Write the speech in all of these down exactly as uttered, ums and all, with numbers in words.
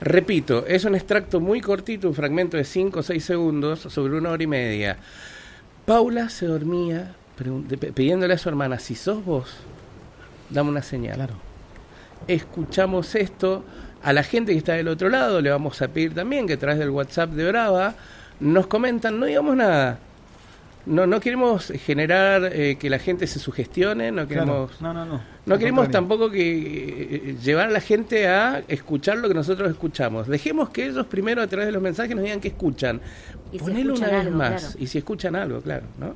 Repito, es un extracto muy cortito, un fragmento de cinco o seis segundos sobre una hora y media. Paula se dormía pregun- pidiéndole a su hermana, si sos vos, dame una señal. Claro. Escuchamos esto, a la gente que está del otro lado le vamos a pedir también que a través del WhatsApp de Brava nos comentan, no digamos nada. No no queremos generar eh, que la gente se sugestione, no queremos Claro. No, no, no. no queremos tampoco que eh, llevar a la gente a escuchar lo que nosotros escuchamos. Dejemos que ellos primero a través de los mensajes nos digan que escuchan. Y si Ponelo una escuchan vez algo, más. claro. Y si escuchan algo, claro, ¿no?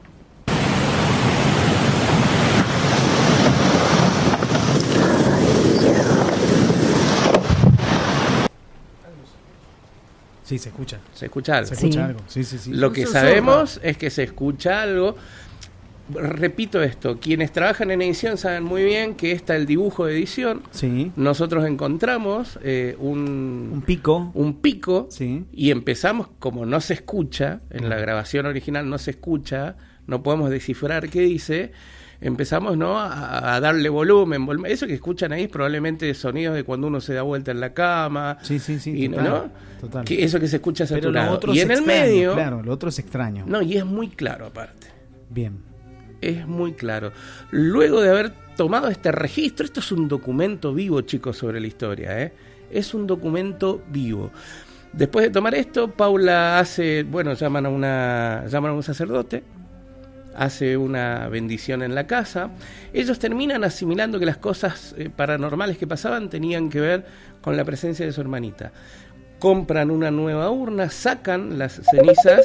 Sí, se escucha. Se escucha algo. Se escucha Sí. algo. Sí, sí, sí. Lo que susurro. sabemos es que se escucha algo. Repito esto, quienes trabajan en edición saben muy bien que está el dibujo de edición. Sí. Nosotros encontramos eh, un, Un pico. un pico Sí. y empezamos, como no se escucha, en la grabación original no se escucha, no podemos descifrar qué dice, empezamos ¿no? a, a darle volumen. vol- Eso que escuchan ahí es probablemente sonidos de cuando uno se da vuelta en la cama. Sí, sí, sí. y, total, ¿no? total. Que eso que se escucha Pero saturado. lo otro Y es en el extraño, medio, Claro, lo otro es extraño. no, y es muy claro aparte. Bien. Es muy claro. Luego de haber tomado este registro, esto es un documento vivo, chicos, sobre la historia, ¿eh? Es un documento vivo. Después de tomar esto, Paula hace, bueno, llaman a una, llaman a un sacerdote, hace una bendición en la casa. Ellos terminan asimilando que las cosas eh, paranormales que pasaban tenían que ver con la presencia de su hermanita. Compran una nueva urna, sacan las cenizas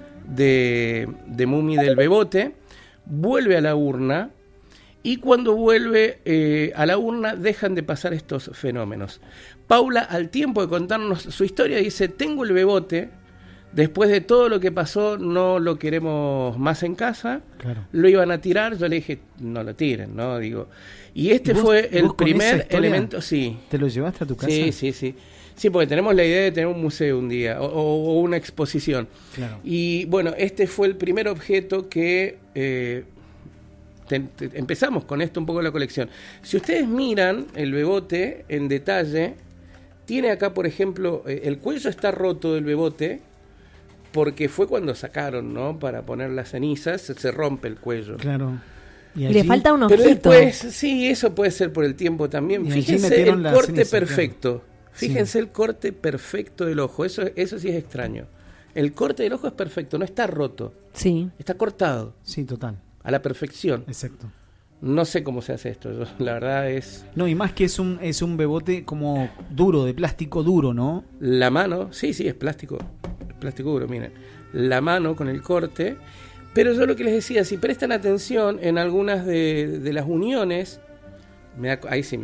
de, de Mumi del Bebote, vuelve a la urna y cuando vuelve eh, a la urna dejan de pasar estos fenómenos. Paula, al tiempo de contarnos su historia, dice, tengo el bebote, después de todo lo que pasó no lo queremos más en casa, Claro. lo iban a tirar, yo le dije, no lo tiren, ¿no? Digo, y este ¿Y vos- fue el vos con esa primer historia elemento, sí. ¿Te lo llevaste a tu casa? Sí, sí, sí. Sí, porque tenemos la idea de tener un museo un día o, o- o una exposición. Claro. Y bueno, este fue el primer objeto que eh, te- te- empezamos con esto un poco la colección. Si ustedes miran el bebote en detalle, tiene acá, por ejemplo, eh, el cuello está roto del bebote porque fue cuando sacaron, ¿no? Para poner las cenizas, se, se rompe el cuello. Claro. Y le falta un Pero ojito. después, sí, eso puede ser por el tiempo también. Y allí Fíjense metieron el la corte ceniza, perfecto. Sí. Fíjense el corte perfecto del ojo. Eso, eso sí es extraño. El corte del ojo es perfecto, no está roto. Sí. Está cortado Sí, total. a la perfección. Exacto. No sé cómo se hace esto. Yo, la verdad es... No, y más que es un es un bebote como duro, de plástico duro, ¿no? La mano, sí, sí, es plástico. Es plástico duro, miren. La mano con el corte. Pero yo lo que les decía, si prestan atención en algunas de, de las uniones, me da, ahí sí me